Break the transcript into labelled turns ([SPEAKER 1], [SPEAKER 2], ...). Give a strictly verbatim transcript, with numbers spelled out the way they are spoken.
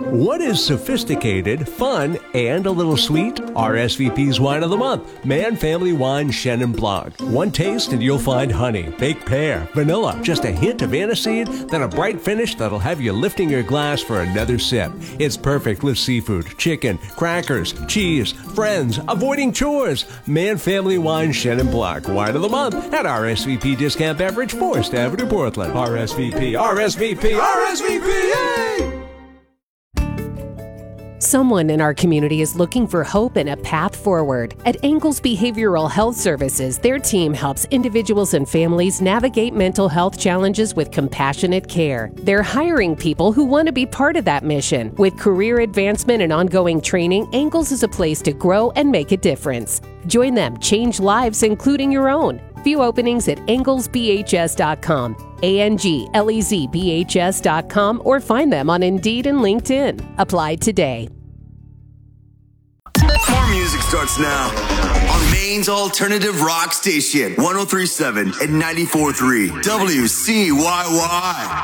[SPEAKER 1] What is sophisticated, fun, and a little sweet? R S V P's Wine of the Month, Man Family Wine Chenin Blanc. One taste and you'll find honey, baked pear, vanilla, just a hint of aniseed, then a bright finish that'll have you lifting your glass for another sip. It's perfect with seafood, chicken, crackers, cheese, friends, avoiding chores. Man Family Wine Chenin Blanc, Wine of the Month at R S V P Discount Beverage, Forest Avenue, Portland. R S V P, R S V P, R S V P, yay!
[SPEAKER 2] Someone in our community is looking for hope and a path forward. At Angles Behavioral Health Services, their team helps individuals and families navigate mental health challenges with compassionate care. They're hiring people who want to be part of that mission. With career advancement and ongoing training, Angles is a place to grow and make a difference. Join them, change lives, including your own. View openings at anglez b h s dot com, A N G L E Z B H S dot com, or find them on Indeed and LinkedIn. Apply today.
[SPEAKER 3] More music starts now on Maine's alternative rock station, one oh three point seven and ninety-four point three W C Y Y.